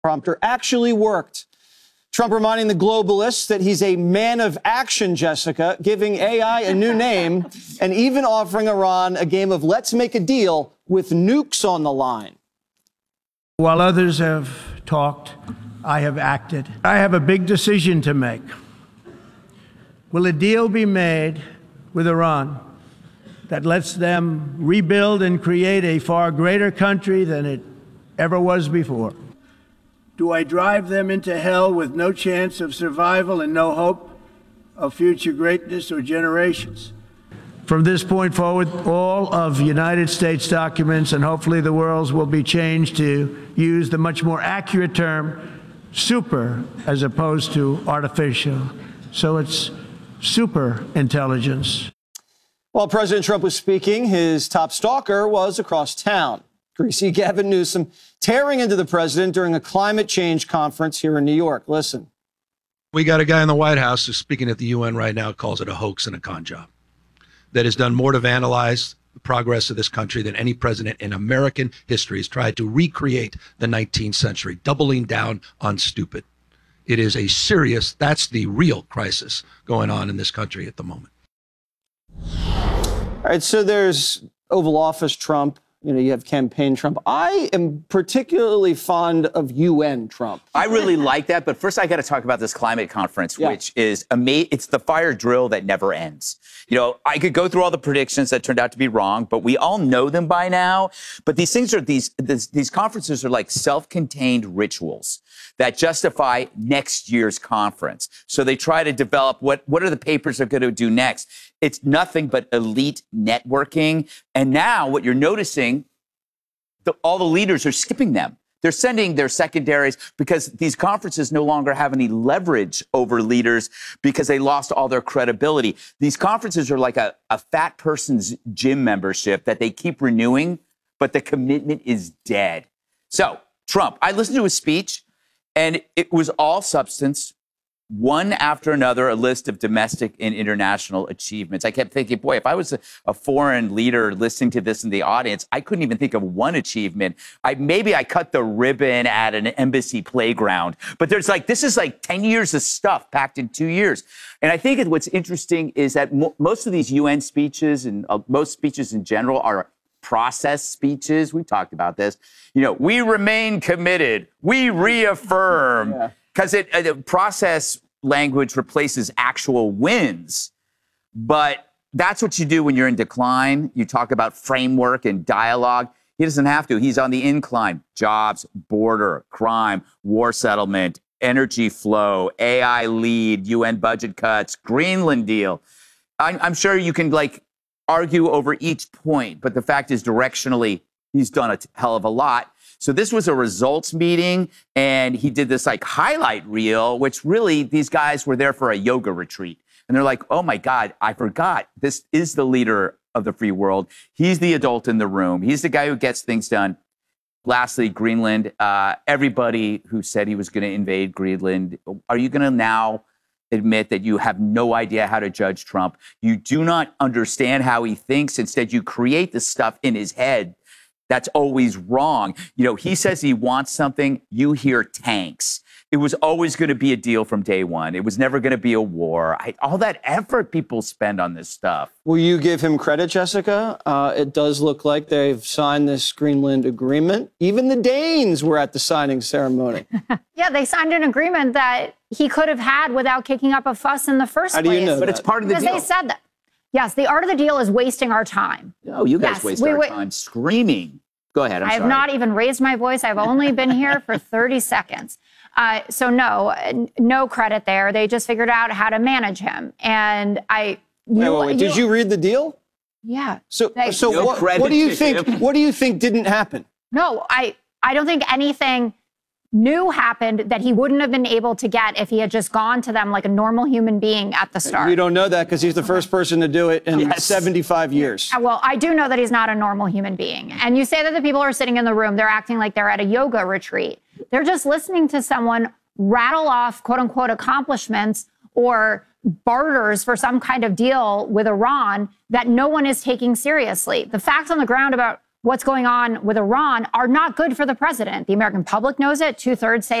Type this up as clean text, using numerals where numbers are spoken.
Prompter actually worked. Trump reminding the globalists that he's a man of action, Jessica, giving AI a new name and even offering Iran a game of let's make a deal with nukes on the line. While others have talked, I have acted. I have a big decision to make. Will a deal be made with Iran that lets them rebuild and create a far greater country than it ever was before? Do I drive them into hell with no chance of survival and no hope of future greatness or generations? From this point forward, all of United States documents and hopefully the world's will be changed to use the much more accurate term super as opposed to artificial. So it's super intelligence. While President Trump was speaking, his top stalker was across town. Greasy Gavin Newsom tearing into the president during a climate change conference here in New York. Listen. We got a guy in the White House who's speaking at the UN right now, calls it a hoax and a con job that has done more to vandalize the progress of this country than any president in American history has tried to recreate the 19th century, doubling down on stupid. It is a serious, that's the real crisis going on in this country at the moment. All right, so there's Oval Office Trump. You know, you have campaign Trump. I am particularly fond of UN Trump. I really like that. But first, I got to talk about this climate conference, which is amazing. It's the fire drill that never ends. You know, I could go through all the predictions that turned out to be wrong, but we all know them by now. But these things are these conferences are like self-contained rituals that justify next year's conference. So they try to develop what are the papers they're going to do next. It's nothing but elite networking. And now what you're noticing, all the leaders are skipping them. They're sending their secondaries because these conferences no longer have any leverage over leaders because they lost all their credibility. These conferences are like a fat person's gym membership that they keep renewing, but the commitment is dead. So Trump, I listened to his speech and it was all substance. One after another, a list of domestic and international achievements. I kept thinking, boy, if I was a foreign leader listening to this in the audience, I couldn't even think of one achievement. Maybe I cut the ribbon at an embassy playground. But this is like 10 years of stuff packed in 2 years. And I think what's interesting is that most of these UN speeches and most speeches in general are process speeches. We've talked about this. You know, we remain committed. We reaffirm. Yeah. Because process language replaces actual wins. But that's what you do when you're in decline. You talk about framework and dialogue. He doesn't have to. He's on the incline. Jobs, border, crime, war settlement, energy flow, AI lead, UN budget cuts, Greenland deal. I'm sure you can argue over each point. But the fact is, directionally, he's done a hell of a lot. So this was a results meeting, and he did this highlight reel, which really these guys were there for a yoga retreat. And they're like, oh my God, I forgot. This is the leader of the free world. He's the adult in the room. He's the guy who gets things done. Lastly, Greenland. Everybody who said he was going to invade Greenland, are you going to now admit that you have no idea how to judge Trump? You do not understand how he thinks. Instead, you create this stuff in his head. That's always wrong. You know, he says he wants something, you hear tanks. It was always going to be a deal from day one. It was never going to be a war. All that effort people spend on this stuff. Will you give him credit, Jessica? It does look like they've signed this Greenland agreement. Even the Danes were at the signing ceremony. Yeah, they signed an agreement that he could have had without kicking up a fuss in the first place. How do you know But it's part of the deal. Because they said that. Yes, the art of the deal is wasting our time. No, you guys waste our time screaming. Go ahead, I have not even raised my voice. I've only been here for 30 seconds. So no credit there. They just figured out how to manage him. And Wait, did you read the deal? Yeah. So what do you think? What do you think didn't happen? No, I don't think anything new happened that he wouldn't have been able to get if he had just gone to them like a normal human being at the start. We don't know that because he's the first person to do it in 75 years. Well, I do know that he's not a normal human being. And you say that the people are sitting in the room, they're acting like they're at a yoga retreat. They're just listening to someone rattle off, quote unquote, accomplishments or barters for some kind of deal with Iran that no one is taking seriously. The facts on the ground about what's going on with Iran are not good for the president. The American public knows it. 2/3 say